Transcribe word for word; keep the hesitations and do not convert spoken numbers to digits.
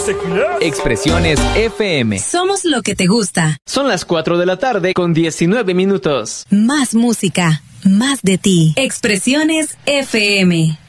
Expresiones F M. Somos lo que te gusta. Son las cuatro de la tarde con diecinueve minutos. Más música, más de ti. Expresiones F M.